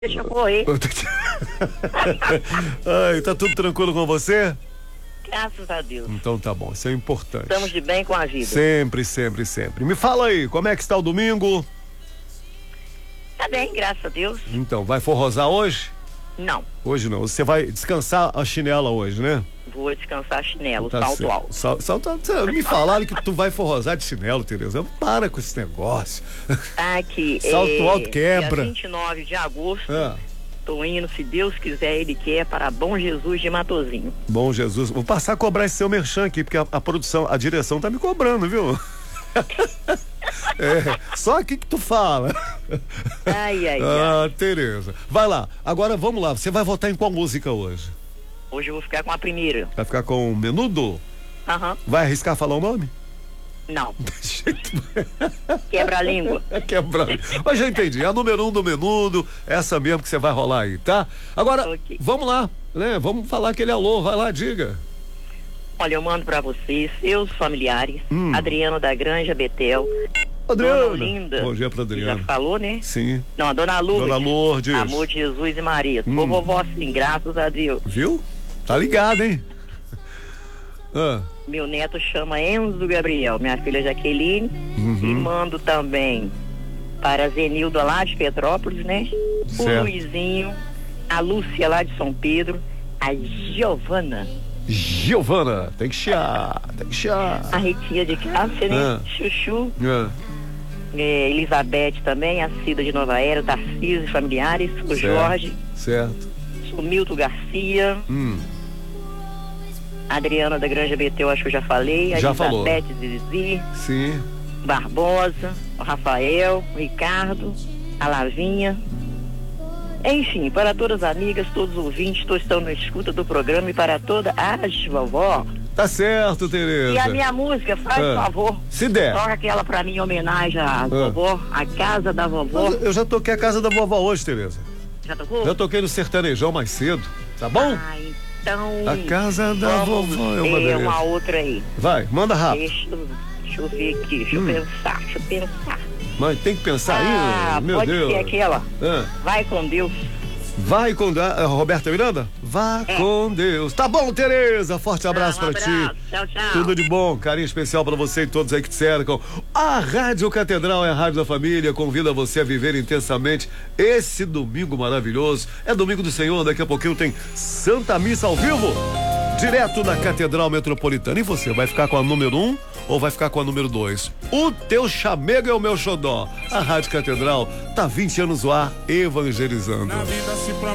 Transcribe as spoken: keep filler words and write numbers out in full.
Deixa eu correr. Ai, tá tudo tranquilo com você? Graças a Deus. Então tá bom, isso é importante. Estamos de bem com a vida. Sempre, sempre, sempre. Me fala aí, como é que está o domingo? Tá bem, graças a Deus. Então, vai forrosar hoje? Não, Hoje não, você vai descansar a chinela hoje, né? vou descansar chinelo, Tá salto certo. alto. Sal- salto alto. Me falaram que tu vai forrosar de chinelo, Tereza. Para com esse negócio. Aqui, Salto é, alto quebra. dia vinte e nove de agosto, Ah, tô indo, se Deus quiser, Ele quer, para Bom Jesus de Matozinho. bom Jesus, vou passar a cobrar esse seu merchan aqui, porque a, a produção, a direção tá me cobrando, viu? É, só aqui que tu fala. Ai, ai, ai. Ah, Tereza. Vai lá, agora vamos lá, você vai votar em qual música hoje? Hoje eu vou ficar com a primeira. Vai ficar com o Menudo? Aham, Vai arriscar falar o nome? não. Quebra a língua. É quebrado. Mas já entendi, a número um do Menudo, essa mesmo que você vai rolar aí, tá? Agora, Ok. vamos lá, né? Vamos falar aquele alô, vai lá, diga. Olha, eu mando pra vocês, seus familiares, Hum. Adriano da Granja Betel, Adriana. Dona Olinda. Bom dia pra que Adriana. já falou, né? Sim. Não, a Dona Lourdes. Dona Lourdes. Amor de Jesus e Maria. Hum. Ô, vovó, sim, graças a Deus. Viu? Tá ligado, hein? Ah, Meu neto chama Enzo Gabriel, minha filha Jaqueline. Uhum. E mando também para a Zenilda lá de Petrópolis, né? O Certo. Luizinho, a Lúcia lá de São Pedro, a Giovana, Giovana, tem que chiar, tem que chiar. a Ritinha de Cássia, né? Ah. Chuchu, Ah, é, Elizabeth também, a Cida de Nova Era, Tarcísio e familiares, o Certo. Jorge, certo. o Milton Garcia, Hum, a Adriana da Granja B T, eu acho que eu já falei, a Já falou. Elizabeth Zizi, sim. Barbosa, o Rafael, o Ricardo, a Lavinha. Enfim, para todas as amigas, todos os ouvintes, todos estão na escuta do programa e para toda as vovó. Tá certo, Tereza. E a minha música, faz Ah. favor, Se der. toca aquela pra mim em homenagem à vovó, a casa da vovó. Mas eu já toquei a casa da vovó hoje, Tereza. Já tocou? Já toquei no sertanejão mais cedo, tá bom? Ah, então. A casa da vamos vovó é uma ter beleza. uma outra aí. Vai, manda rápido. Deixa, eu- deixa eu ver aqui, deixa Hum. eu pensar, deixa eu pensar. Mas tem que pensar ah, aí, meu pode Deus. ser aquela. Ah, Vai com Deus. vai com a Roberta Miranda? Vá É. com Deus. Tá bom, Tereza. Forte abraço Ah, um pra abraço. ti. Tchau, tchau. Tudo de bom, carinho especial pra você e todos aí que te cercam. A Rádio Catedral é a rádio da família, convida você a viver intensamente esse domingo maravilhoso. É domingo do Senhor, daqui a pouquinho tem Santa Missa ao vivo, direto da Catedral Metropolitana. E você, vai ficar com a número um ou vai ficar com a número dois? O teu chamego é o meu xodó. A Rádio Catedral tá vinte anos no ar evangelizando.